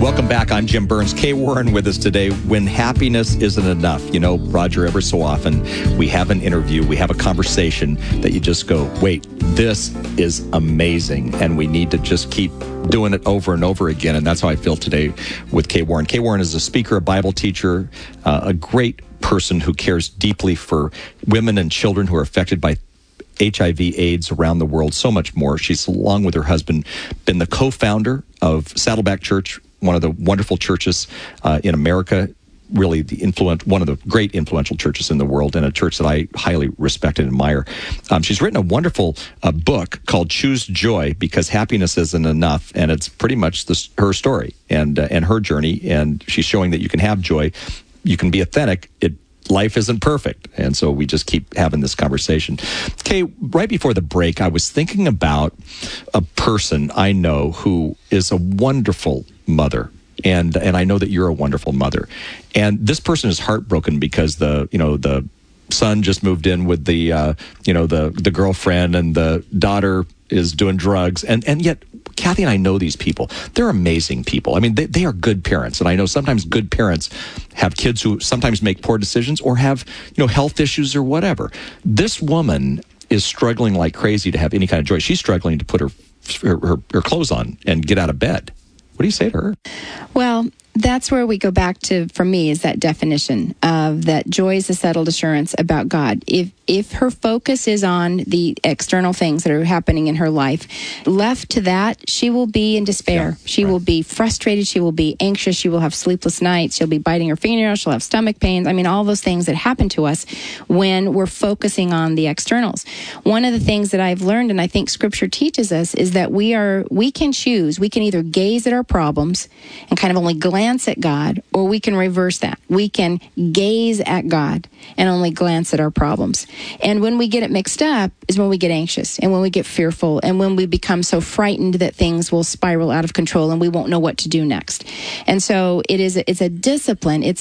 Welcome back. I'm Jim Burns. Kay Warren with us today. When happiness isn't enough, you know, Roger, ever so often we have an interview, we have a conversation that you just go, wait, this is amazing. And we need to just keep doing it over and over again. And that's how I feel today with Kay Warren. Kay Warren is a speaker, a Bible teacher, a great person who cares deeply for women and children who are affected by HIV, AIDS around the world, so much more. She's, along with her husband, been the co-founder of Saddleback Church, one of the wonderful churches in America, really one of the great influential churches in the world, and a church that I highly respect and admire. She's written a wonderful book called Choose Joy, because happiness isn't enough, and it's pretty much her story and her journey, and she's showing that you can have joy, you can be authentic. Life isn't perfect, and so we just keep having this conversation. Kay, right before the break, I was thinking about a person I know who is a wonderful mother, and I know that you're a wonderful mother. And this person is heartbroken because the son just moved in with the girlfriend, and the daughter is doing drugs, and yet Kathy and I know these people. They're amazing people. I mean, they are good parents, and I know sometimes good parents have kids who sometimes make poor decisions or have health issues or whatever. This woman is struggling like crazy to have any kind of joy. She's struggling to put her clothes on and get out of bed. What do you say to her? Well, that's where we go back to, for me, is that definition of that joy is a settled assurance about God. If her focus is on the external things that are happening in her life, left to that, she will be in despair. She will be frustrated. She will be anxious. She will have sleepless nights. She'll be biting her fingernails. She'll have stomach pains. I mean, all those things that happen to us when we're focusing on the externals. One of the things that I've learned, and I think Scripture teaches us, is that we can choose. We can either gaze at our problems and kind of only glance at God, or we can reverse that. We can gaze at God and only glance at our problems. And when we get it mixed up is when we get anxious and when we get fearful and when we become so frightened that things will spiral out of control and we won't know what to do next. And so it's a discipline. It's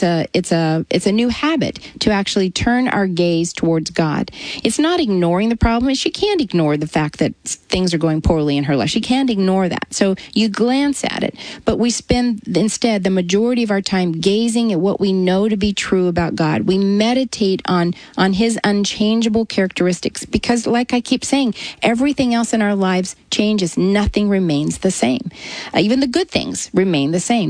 a new habit to actually turn our gaze towards God. It's not ignoring the problem. She can't ignore the fact that things are going poorly in her life. She can't ignore that. So you glance at it, but we spend instead the majority of our time gazing at what we know to be true about God. We meditate on His unchangeable characteristics, because like I keep saying, everything else in our lives changes. Nothing remains the same. Even the good things remain the same.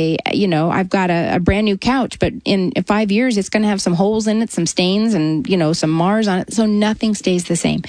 I've got a brand new couch, but in 5 years it's going to have some holes in it, some stains, and some Mars on it. So nothing stays the same.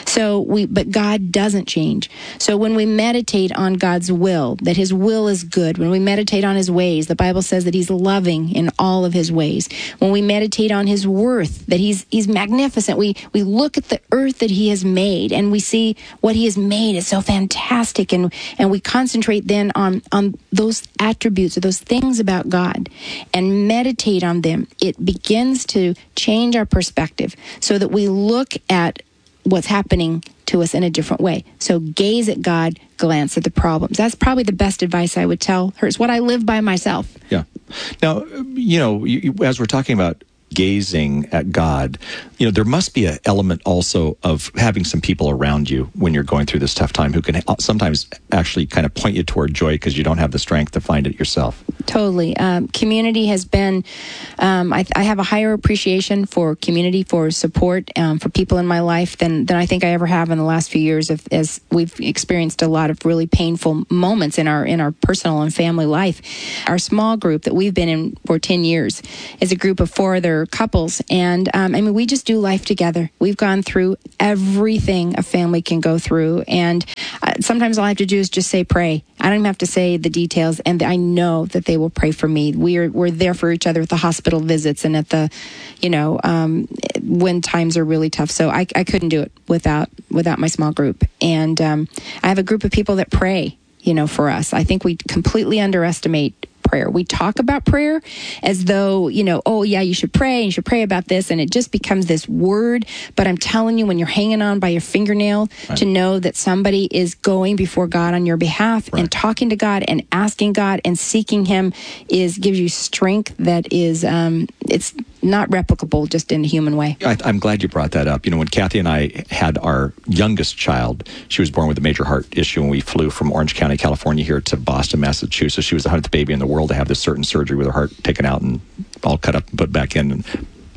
But God doesn't change. So when we meditate on God's will, that His will is good, when we meditate on His ways, the Bible says that He's loving in all of His ways. When we meditate on His worth, that He's magnificent, we look at the earth that He has made, and we see what He has made is so fantastic, and we concentrate then on those attributes or those things about God and meditate on them. It begins to change our perspective so that we look at what's happening to us in a different way. So gaze at God, glance at the problems. That's probably the best advice I would tell her. It's what I live by myself. Yeah. Now, as we're talking about gazing at God, there must be an element also of having some people around you when you're going through this tough time who can sometimes actually kind of point you toward joy because you don't have the strength to find it yourself. Totally. Community has been, I have a higher appreciation for community, for support, for people in my life than I think I ever have in the last few years, as we've experienced a lot of really painful moments in our personal and family life. Our small group that we've been in for 10 years is a group of 4 other couples, and we just do life together. We've gone through everything a family can go through, and sometimes all I have to do is just say pray. I don't even have to say the details, and I know that they will pray for me. We're there for each other at the hospital visits and at the, when times are really tough. So I couldn't do it without my small group, and I have a group of people that pray, for us. I think we completely underestimate prayer. We talk about prayer as though, oh yeah, you should pray about this, and it just becomes this word. But I'm telling you, when you're hanging on by your fingernail, right, to know that somebody is going before God on your behalf, right, and talking to God and asking God and seeking Him gives you strength that is, not replicable just in a human way. I'm glad you brought that up. You know, when Kathy and I had our youngest child, she was born with a major heart issue, and we flew from Orange County, California, here to Boston, Massachusetts. She was the 100th baby in the world to have this certain surgery with her heart taken out and all cut up and put back in. And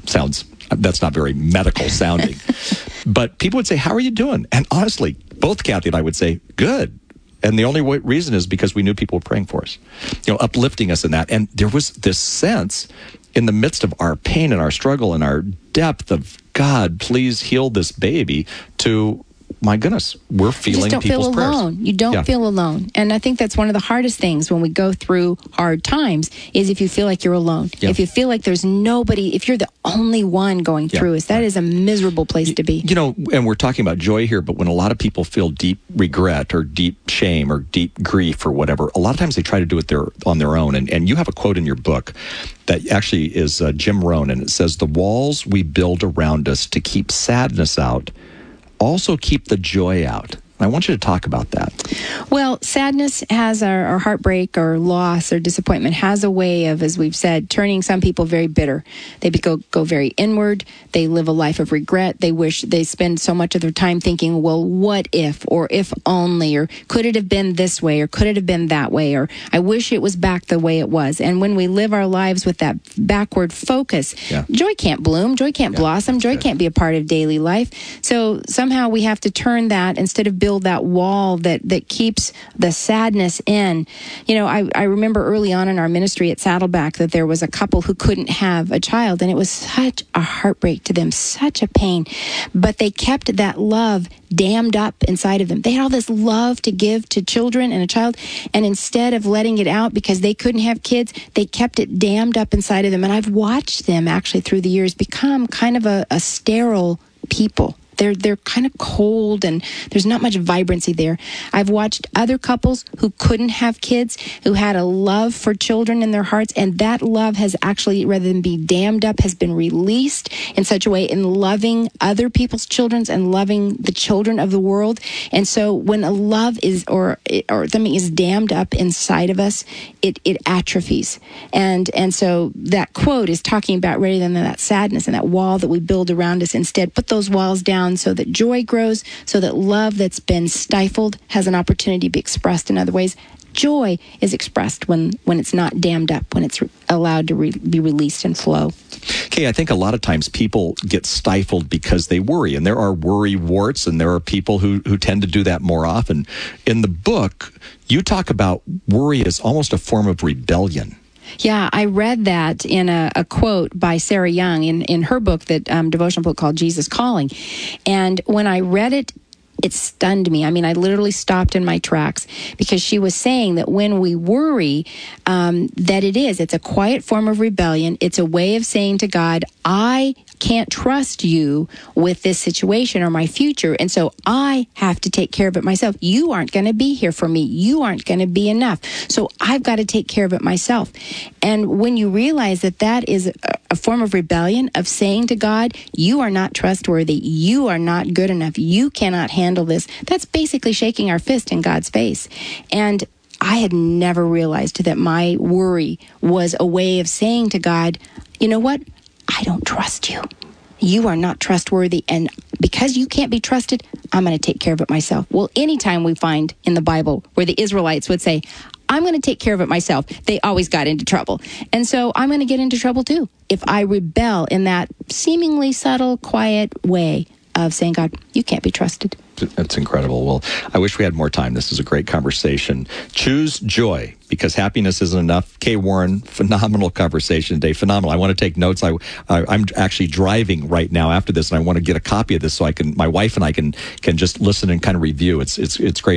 that's not very medical sounding. But people would say, how are you doing? And honestly, both Kathy and I would say, good. And the only reason is because we knew people were praying for us, you know, uplifting us in that. And there was this sense in the midst of our pain and our struggle and our depth of, God, please heal this baby, to, my goodness, we're feeling people's prayers. You don't feel alone. And I think that's one of the hardest things when we go through hard times, is if you feel like you're alone. Yeah. If you feel like there's nobody, if you're the only one going through it, that is a miserable place to be. You know, and we're talking about joy here, but when a lot of people feel deep regret or deep shame or deep grief or whatever, a lot of times they try to do it on their own. And you have a quote in your book that actually is Jim Rohn, and it says, "The walls we build around us to keep sadness out also keep the joy out." I want you to talk about that. Well, sadness has, or heartbreak or loss or disappointment has a way of, as we've said, turning some people very bitter. They go very inward. They live a life of regret. They spend so much of their time thinking, well, what if, or if only, or could it have been this way, or could it have been that way, or I wish it was back the way it was. And when we live our lives with that backward focus, joy can't bloom, joy can't blossom, joy can't be a part of daily life. So somehow we have to turn that, instead of build that wall that keeps the sadness in. You know, I remember early on in our ministry at Saddleback that there was a couple who couldn't have a child, and it was such a heartbreak to them, such a pain. But they kept that love dammed up inside of them. They had all this love to give to children and a child, and instead of letting it out because they couldn't have kids, they kept it dammed up inside of them. And I've watched them actually through the years become kind of a sterile people. They're kind of cold, and there's not much vibrancy there. I've watched other couples who couldn't have kids, who had a love for children in their hearts, and that love has actually, rather than be dammed up, has been released in such a way in loving other people's children and loving the children of the world. And so when a love is, or something is dammed up inside of us, it atrophies. And so that quote is talking about, rather than that sadness and that wall that we build around us, instead put those walls down so that joy grows, so that love that's been stifled has an opportunity to be expressed in other ways. Joy is expressed when it's not dammed up, when it's allowed to be released and flow. Okay, I think a lot of times people get stifled because they worry, and there are worry warts, and there are people who tend to do that more often. In the book, you talk about worry as almost a form of rebellion. Yeah, I read that in a quote by Sarah Young in her book, that devotional book called Jesus Calling. And when I read it, it stunned me. I mean, I literally stopped in my tracks, because she was saying that when we worry, that it's a quiet form of rebellion. It's a way of saying to God, I can't trust you with this situation or my future, and so I have to take care of it myself. You aren't going to be here for me. You aren't going to be enough. So I've got to take care of it myself. And when you realize that is a form of rebellion, of saying to God, you are not trustworthy. You are not good enough. You cannot handle this. That's basically shaking our fist in God's face. And I had never realized that my worry was a way of saying to God, you know what? I don't trust you. You are not trustworthy. And because you can't be trusted, I'm going to take care of it myself. Well, anytime we find in the Bible where the Israelites would say, I'm going to take care of it myself, they always got into trouble. And so I'm going to get into trouble too if I rebel in that seemingly subtle, quiet way of saying, God, you can't be trusted. That's incredible. Well, I wish we had more time. This is a great conversation. Choose joy, because happiness isn't enough. Kay Warren, phenomenal conversation today. Phenomenal. I want to take notes. I'm actually driving right now after this, and I want to get a copy of this so my wife and I can just listen and kind of review. It's great.